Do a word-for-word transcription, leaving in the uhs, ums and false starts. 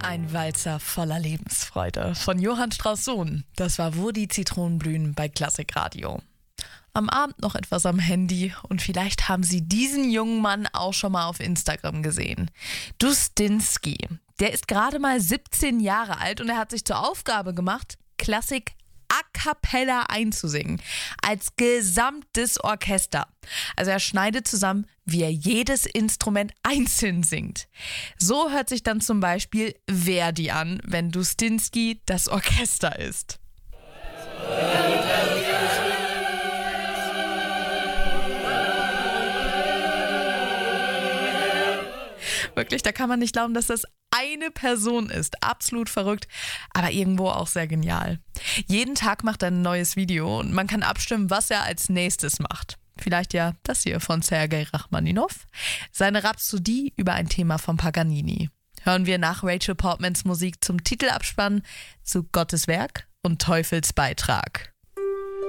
Ein Walzer voller Lebensfreude von Johann Strauss Sohn. Das war Wo die Zitronen blühen bei Klassikradio. Am Abend noch etwas am Handy und vielleicht haben Sie diesen jungen Mann auch schon mal auf Instagram gesehen. Dustinsky, der ist gerade mal siebzehn Jahre alt und er hat sich zur Aufgabe gemacht, Klassik a cappella einzusingen, als gesamtes Orchester. Also er schneidet zusammen, wie er jedes Instrument einzeln singt. So hört sich dann zum Beispiel Verdi an, wenn Dustinsky das Orchester ist. Wirklich, da kann man nicht glauben, dass das eine Person ist. Absolut verrückt, aber irgendwo auch sehr genial. Jeden Tag macht er ein neues Video und man kann abstimmen, was er als nächstes macht. Vielleicht ja das hier von Sergei Rachmaninov. Seine Rhapsodie über ein Thema von Paganini. Hören wir nach Rachel Portmans Musik zum Titelabspann zu Gottes Werk und Teufels Beitrag.